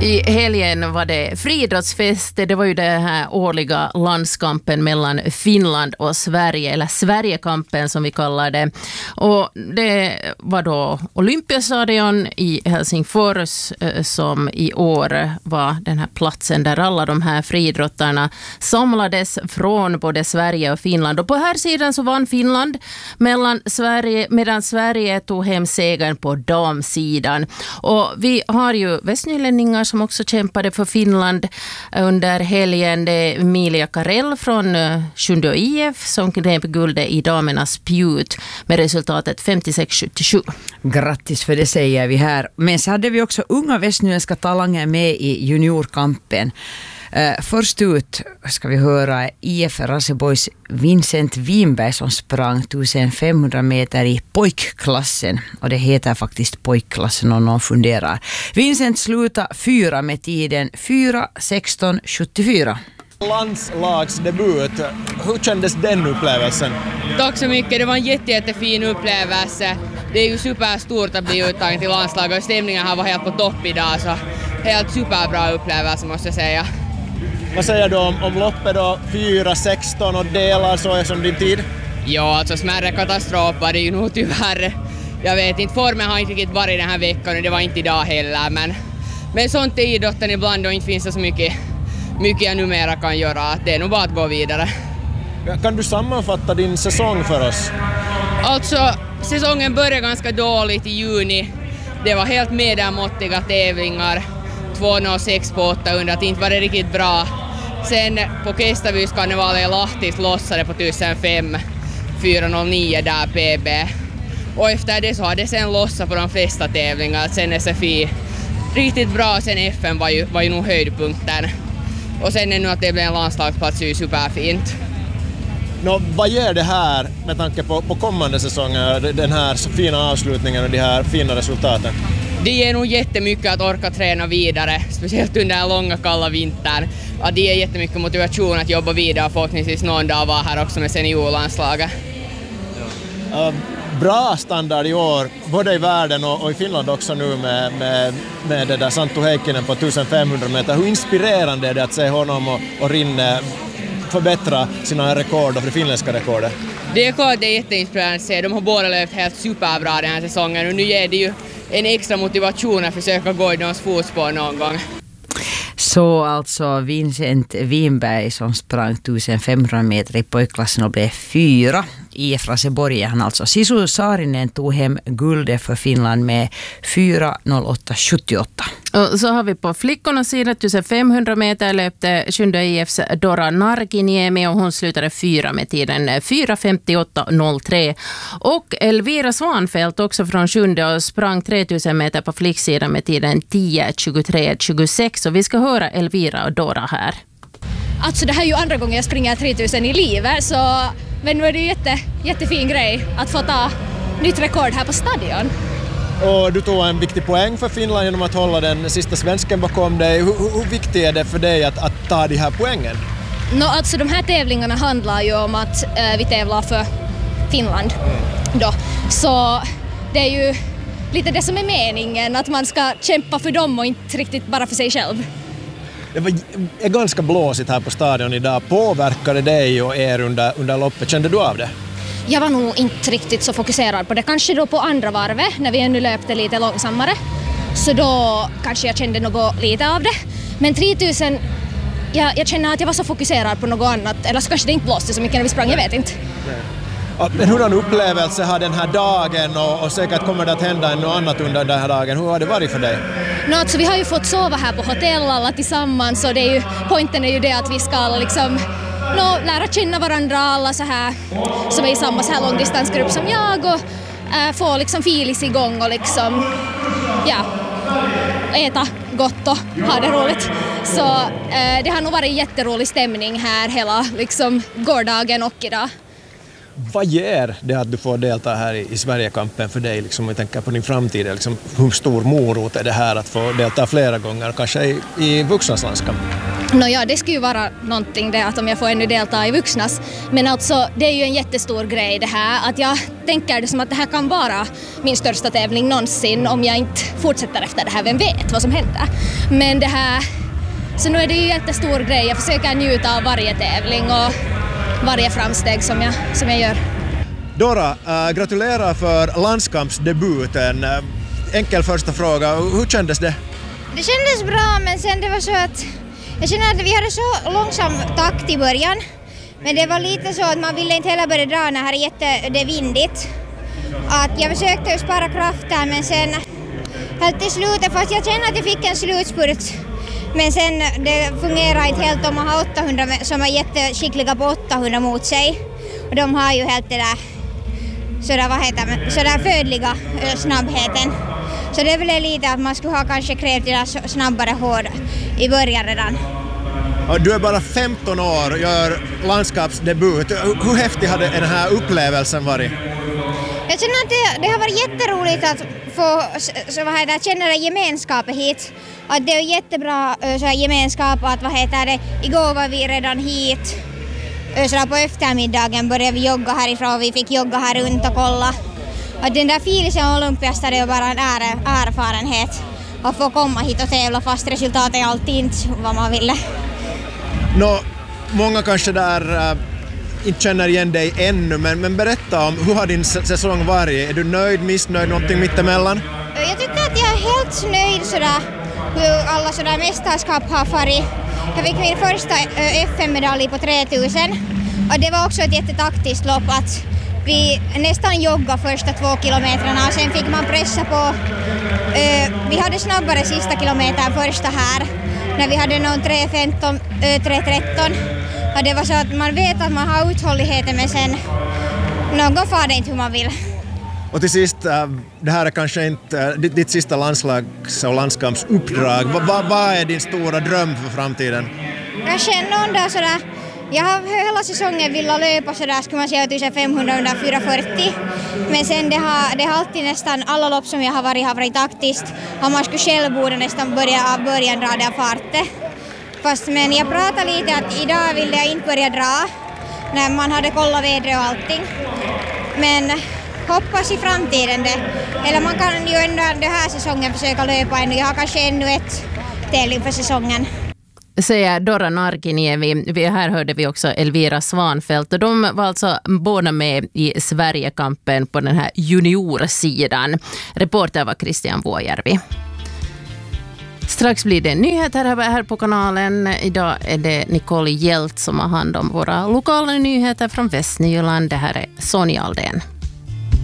I helgen var det friidrottsfest. Det var ju den här årliga landskampen mellan Finland och Sverige, eller Sverigekampen som vi kallar det. Och det var då Olympiastadion i Helsingfors som i år var den här platsen där alla de här friidrottarna samlades från både Sverige och Finland. Och på här sidan så vann Finland medan Sverige tog hem segern på damsidan. Och vi har ju västnylänningar som också kämpade för Finland under helgen. Det är Emilia Karell från Sjunde IF som knep guldet i damernas spjut med resultatet 56-77. Grattis för det säger vi här. Men så hade vi också unga västnyländska talanger med i juniorkampen. Först ut ska vi höra IF Raseborgs Vincent Winberg som sprang 1500 meter i pojkklassen. Och det heter faktiskt pojkklassen om någon funderar. Vincent slutade 4 med tiden 4:16:74. Landslagsdebut. Hur kändes den upplevelsen? Tack så mycket, det var en jättefin upplevelse. Det är ju superstort att bli uttagen till landslaget och stämningen här var helt på topp idag, så helt superbra upplevelse måste jag säga. Vad säger du om loppet då? 4:16 och delar så är som din tid? Ja, alltså smärre katastrof var det ju nog tyvärr. Jag vet inte, formen har inte riktigt varit den här veckan och det var inte idag heller, men sånt är idrotten ibland och inte finns det så mycket jag numera kan göra. Det är nog bara att gå vidare. Kan du sammanfatta din säsong för oss? Alltså, säsongen började ganska dåligt i juni. Det var helt medelmåttiga tävlingar. 2:06 på 800, inte var det riktigt bra. Sen på Kestävyyskarnevalen i Lahtis lossade på 1005, 4:09 där PB. Och efter det så har det sen lossat på de flesta tävlingar. Sen SFI riktigt bra, sen FN var ju nog höjdpunkten. Och sen är nu att det blir en landslagsplats är ju superfint. Vad ger det här med tanke på kommande säsonger, den här fina avslutningen och de här fina resultaten? Det ger nog jättemycket att orka träna vidare, speciellt under den långa kalla vintern. Ja, det ger jättemycket motivation att jobba vidare och förhoppningsvis någon dag vara här också med seniorlandslaget. Bra standard i år, både i världen och i Finland också nu med det där Santtu Heikkinen på 1500 meter. Hur inspirerande är det att se honom och Rinne förbättra sina rekord och det finländska rekordet? Det är klart det är jätteinspirerande att se. De har båda levt helt superbra den här säsongen och nu ger det ju en extra motivation att försöka gå i deras fotspår någon gång. Så alltså Vincent Winberg som sprang 1500 meter i pojkklassen och blev 4. IF Raseborg han alltså. Sisu Saarinen tog hem guldet för Finland med 4:08:78. Och så har vi på flickornas sida 1500 meter löpte Sjunde IFs Dora Narkiniemi och hon slutade 4 med tiden 4:58:03. Och Elvira Svanfält också från Sjunde och sprang 3000 meter på flicksidan med tiden 10:23:26. Och vi ska höra Elvira och Dora här. Alltså det här är ju andra gången jag springer 3000 i livet, så men nu är det ju jättefin grej att få ta nytt rekord här på stadion. Och du tog en viktig poäng för Finland genom att hålla den sista svensken bakom dig. Hur viktigt är det för dig att ta de här poängen? Alltså de här tävlingarna handlar ju om att vi tävlar för Finland då. Så det är ju lite det som är meningen, att man ska kämpa för dem och inte riktigt bara för sig själv. Det är ganska blåsigt här på stadion idag. Påverkade dig och er under loppet? Kände du av det? Jag var nog inte riktigt så fokuserad på det. Kanske då på andra varvet när vi ännu löpte lite långsammare. Så då kanske jag kände något lite av det. Men 3000, jag känner att jag var så fokuserad på något annat. Eller så kanske det inte blåste så mycket när vi sprang, jag vet inte. Men hurdan upplevelse har den här dagen och säkert kommer det att hända något annat under den här dagen? Hur har det varit för dig? Alltså, vi har ju fått sova här på hotell alla tillsammans och det är ju, poängen är ju det att vi ska liksom lära känna varandra alla så här som är i samma så här långdistansgrupp som jag och få liksom filis igång och liksom äta gott och ha det roligt. Så det har nog varit jätterolig stämning här hela liksom gårdagen och idag. Vad ger det att du får delta här i Sverigekampen för dig? Liksom, om jag tänker på din framtid, liksom, hur stor morot är det här att få delta flera gånger, kanske i vuxnas landskamp? Nåja, det skulle ju vara någonting det att om jag får ännu delta i vuxnas. Men alltså, det är ju en jättestor grej det här. Att jag tänker det som att det här kan vara min största tävling någonsin om jag inte fortsätter efter det här. Vem vet vad som händer? Men det här... Så nu är det ju en jättestor grej. Jag försöker njuta av varje tävling och varje framsteg som jag gör. Dora, gratulerar för landskampsdebuten. Enkel första fråga, hur kändes det? Det kändes bra, men sen det var så att jag känner att vi hade så långsam takt i början. Men det var lite så att man ville inte heller börja dra när det är vindigt. Att jag försökte spara kraften, men sen helt till slutet, fast jag känner att jag fick en slutspurt. Men sen det fungerar inte helt om man har 800 som är jätteskickliga på 800 mot sig. Och de har ju helt det där sådär födliga snabbheten. Så det är väl lite att man skulle ha kanske krävt det där snabbare hård i början redan. Du är bara 15 år, gör landskapsdebut. Hur häftig hade den här upplevelsen varit? Jag känner att det har varit jätteroligt att få känna det gemenskapet hit. Att det är jättebra gemenskap att igår var vi redan hit. Så på eftermiddagen började vi jogga härifrån, vi fick jogga här runt och kolla. Och den där fielsen Olympiasta, det är bara en erfarenhet att få komma hit och tävla fast resultatet är alltid inte vad man ville. Många kanske där inte känner igen dig ännu, men berätta om hur har din säsong varit? Är du nöjd, missnöjd, någonting mittemellan? Jag tycker att jag är helt nöjd sådär, hur alla sådär mästerskap har farit. Jag fick min första FN-medalj på 3000 och det var också ett jättetaktiskt lopp att vi nästan joggade första 2 kilometrarna och sen fick man pressa på. Vi hade snabbare sista kilometern första här när vi hade någon 3.15, 3.13 och det var så att man vet att man har uthålligheten men sen någon far det inte hur man vill. Och till sist, det här är kanske inte ditt sista landslags- och landskampsuppdrag. Vad är din stora dröm för framtiden? Jag känner där sådär, jag har hela säsongen velat löpa sådär, skulle man säga 1500 under 440. Men sen det har alltid nästan alla lopp som jag har varit taktiskt. Och man skulle själv borde nästan börja dra det av farten. Men jag pratade lite att idag ville jag inte börja dra när man hade kollat vädret och allting. Men hoppas i framtiden det. Eller man kan ju ändå den här säsongen försöka löpa ännu. Jag har kanske ännu ett tävling för säsongen. Säger Dora Narkiniemi. Här hörde vi också Elvira Svanfelt och de var alltså båda med i Sverigekampen på den här juniorsidan. Reporter var Christian Vuojärvi. Strax blir det nyheter här på kanalen. Idag är det Nicole Hjelt som har hand om våra lokala nyheter från Västnyland. Det här är Sonja Aldén.